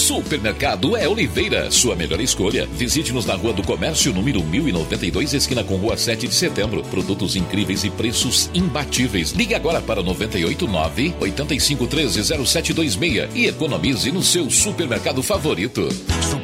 Supermercado é Oliveira, sua melhor escolha. Visite-nos na Rua do Comércio, número 1092, esquina com Rua 7 de Setembro. Produtos incríveis e preços imbatíveis. Ligue agora para 989-8513-0726 e economize no seu supermercado favorito.